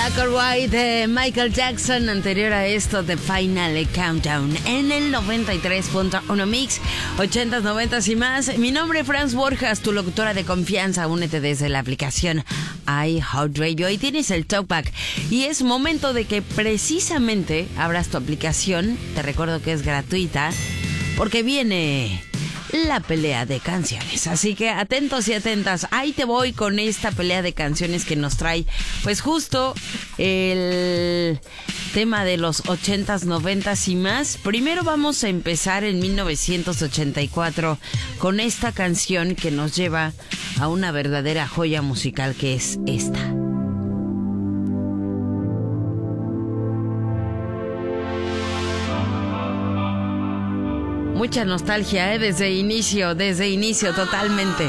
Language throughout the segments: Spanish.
Black or White de Michael Jackson, anterior a esto The Final Countdown en el 93.1 Mix, 80s, 90s y más. Mi nombre es Franz Borjas, tu locutora de confianza. Únete desde la aplicación iHeartRadio y tienes el Talkback. Y es momento de que precisamente abras tu aplicación. Te recuerdo que es gratuita porque viene la pelea de canciones, así que atentos y atentas. Ahí te voy con esta pelea de canciones que nos trae pues justo el tema de los 80s, 90s y más. Primero vamos a empezar en 1984 con esta canción que nos lleva a una verdadera joya musical, que es esta. Mucha nostalgia, desde inicio, totalmente.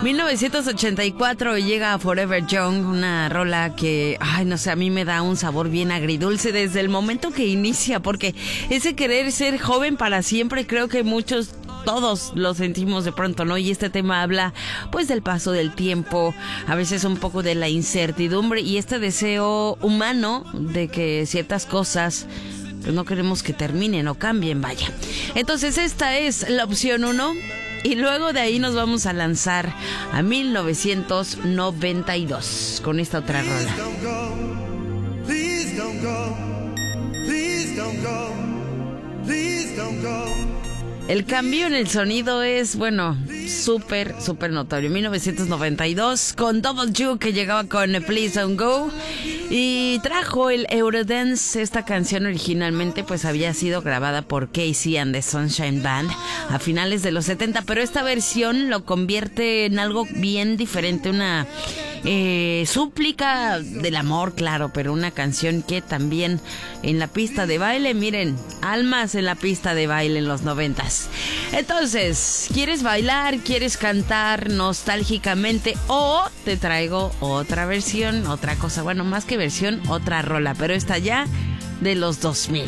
1984 llega Forever Young, una rola que, no sé, a mí me da un sabor bien agridulce desde el momento que inicia, porque ese querer ser joven para siempre, creo que todos lo sentimos de pronto, ¿no? Y este tema habla, pues, del paso del tiempo, a veces un poco de la incertidumbre y este deseo humano de que ciertas cosas pues no queremos que terminen o cambien, vaya. Entonces esta es la opción 1 y luego de ahí nos vamos a lanzar a 1992 con esta otra rola. Please don't go, please don't go, please don't go. El cambio en el sonido es, súper notorio. 1992 con Double You, que llegaba con Please Don't Go y trajo el Eurodance. Esta canción originalmente pues había sido grabada por Casey and the Sunshine Band a finales de los 70, pero esta versión lo convierte en algo bien diferente, una súplica del amor, claro, pero una canción que también en la pista de baile, miren, almas en la pista de baile en los 90s. Entonces, ¿quieres bailar? ¿Quieres cantar nostálgicamente? O te traigo otra versión, otra cosa, más que versión, otra rola, pero esta ya de los 2000.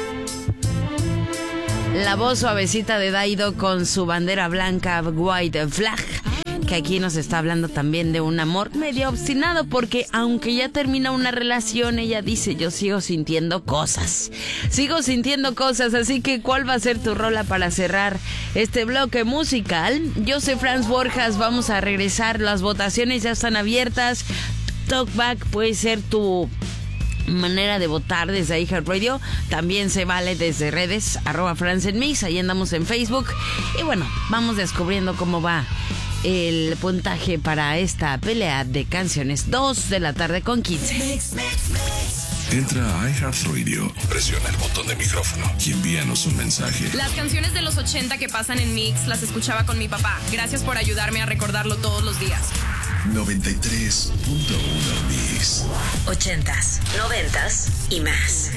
La voz suavecita de Daido con su bandera blanca, White Flag, que aquí nos está hablando también de un amor medio obstinado, porque aunque ya termina una relación, ella dice: yo sigo sintiendo cosas, así que ¿cuál va a ser tu rola para cerrar este bloque musical? Yo soy Franz Borjas, vamos a regresar, las votaciones ya están abiertas. Talkback puede ser tu manera de votar desde iHeartRadio, también se vale desde redes, @FranzEnMix, ahí andamos en Facebook, y vamos descubriendo cómo va el puntaje para esta pelea de canciones. 2:15 p.m. Entra a iHeartRadio, presiona el botón de micrófono y envíanos un mensaje. Las canciones de los 80 que pasan en Mix las escuchaba con mi papá. Gracias por ayudarme a recordarlo todos los días. 93.1 Mix. 80s, 90s y más.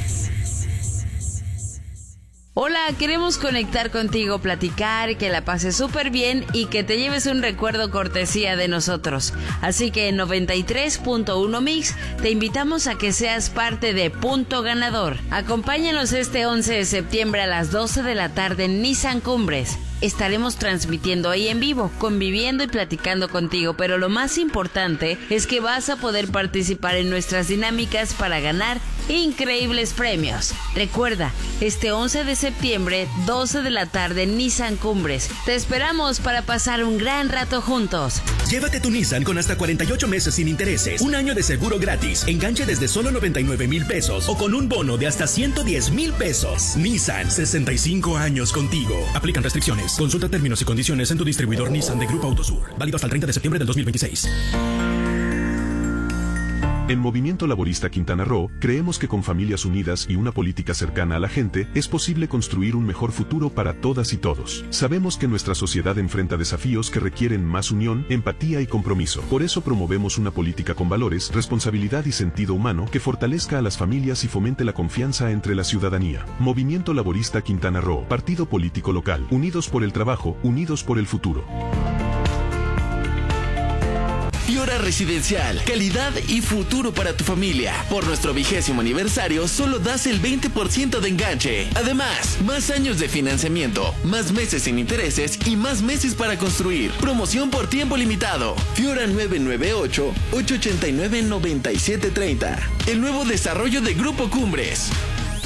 Hola, queremos conectar contigo, platicar, que la pases súper bien y que te lleves un recuerdo cortesía de nosotros. Así que en 93.1 Mix te invitamos a que seas parte de Punto Ganador. Acompáñanos este 11 de septiembre a las 12 de la tarde en Nissan Cumbres. Estaremos transmitiendo ahí en vivo, conviviendo y platicando contigo, pero lo más importante es que vas a poder participar en nuestras dinámicas para ganar increíbles premios. Recuerda, este 11 de septiembre, 12 de la tarde en Nissan Cumbres. Te esperamos para pasar un gran rato juntos. Llévate tu Nissan con hasta 48 meses sin intereses, un año de seguro gratis, enganche desde solo 99,000 pesos o con un bono de hasta 110,000 pesos. Nissan, 65 años contigo. Aplican restricciones. Consulta términos y condiciones en tu distribuidor Nissan de Grupo Autosur. Válido hasta el 30 de septiembre del 2026. En Movimiento Laborista Quintana Roo, creemos que con familias unidas y una política cercana a la gente, es posible construir un mejor futuro para todas y todos. Sabemos que nuestra sociedad enfrenta desafíos que requieren más unión, empatía y compromiso. Por eso promovemos una política con valores, responsabilidad y sentido humano que fortalezca a las familias y fomente la confianza entre la ciudadanía. Movimiento Laborista Quintana Roo, partido político local, unidos por el trabajo, unidos por el futuro. Y ahora Residencial, calidad y futuro para tu familia. Por nuestro 20º aniversario, solo das el 20% de enganche. Además, más años de financiamiento, más meses sin intereses y más meses para construir. Promoción por tiempo limitado. Fiora 998-889-9730. El nuevo desarrollo de Grupo Cumbres.